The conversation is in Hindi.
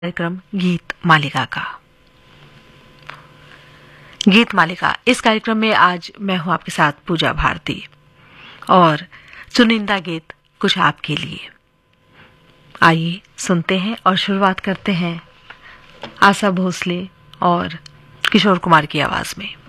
कार्यक्रम गीत मालिका का। गीत मालिका इस कार्यक्रम में आज मैं हूं आपके साथ पूजा भारती और चुनिंदा गीत कुछ आपके लिए। आइए सुनते हैं और शुरुआत करते हैं आशा भोसले और किशोर कुमार की आवाज में।